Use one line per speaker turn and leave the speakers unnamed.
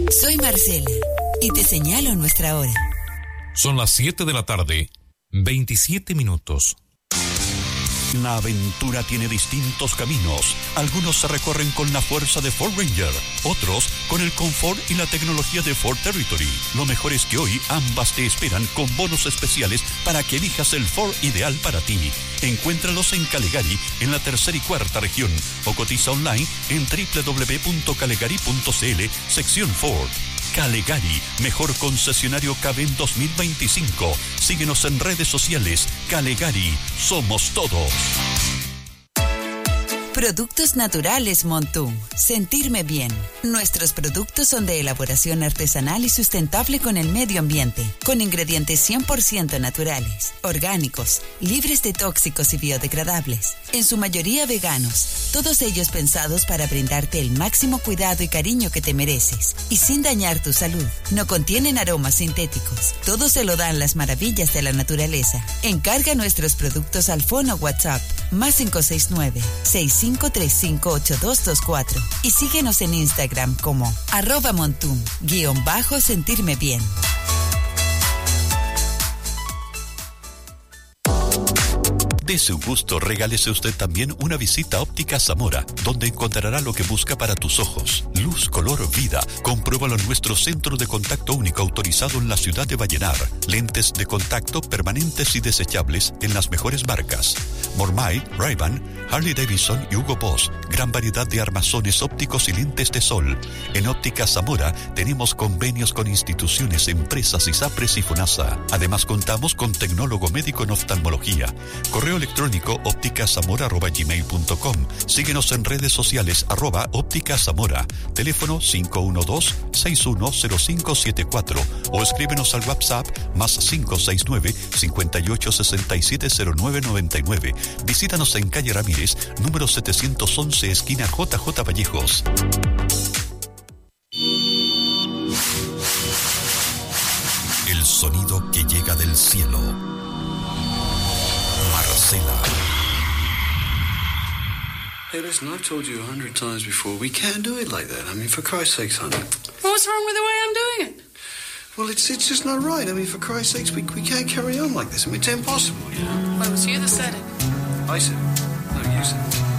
Soy Marcela y te señalo nuestra hora.
Son las 7 de la tarde, 27 minutos.
La aventura tiene distintos caminos. Algunos se recorren con la fuerza de Ford Ranger, otros con el confort y la tecnología de Ford Territory. Lo mejor es que hoy ambas te esperan con bonos especiales para que elijas el Ford ideal para ti. Encuéntralos en Calegari, en la tercera y cuarta región, o cotiza online en www.calegari.cl, sección Ford. Calegari, mejor concesionario Caben 2025. Síguenos en redes sociales. Calegari, somos todos.
Productos naturales Montú. Sentirme bien. Nuestros productos son de elaboración artesanal y sustentable con el medio ambiente, con ingredientes 100% naturales, orgánicos, libres de tóxicos y biodegradables, en su mayoría veganos, todos ellos pensados para brindarte el máximo cuidado y cariño que te mereces, y sin dañar tu salud. No contienen aromas sintéticos, todo se lo dan las maravillas de la naturaleza. Encarga nuestros productos al fono WhatsApp, más 569-65358224, y síguenos en Instagram como @Montum, _sentirme bien.
De su gusto, regálese usted también una visita a Óptica Zamora, donde encontrará lo que busca para tus ojos. Luz, color, vida. Compruébalo en nuestro centro de contacto único autorizado en la ciudad de Vallenar. Lentes de contacto permanentes y desechables en las mejores marcas: Mormai, Ray-Ban, Harley Davidson y Hugo Boss. Gran variedad de armazones ópticos y lentes de sol. En Óptica Zamora tenemos convenios con instituciones, empresas, ISAPRES y FONASA. Además contamos con tecnólogo médico en oftalmología. Correo electrónico opticazamora@gmail.com. Síguenos en redes sociales @ópticazamora. Teléfono 512-610574 o escríbenos al WhatsApp más 569-58670999. Visítanos en calle Ramírez, número 711, esquina JJ Vallejos. El sonido que llega del cielo. Marcela.
Hey, listen, I've told you 100 times before, we can't do it like that. I mean, for Christ's sakes, honey.
What's wrong with the way I'm doing it?
Well, it's just not right. I mean, for Christ's sakes, we can't carry on like this. I mean, it's impossible, you know?
Well, it was you that said it.
I said it. No, you said it.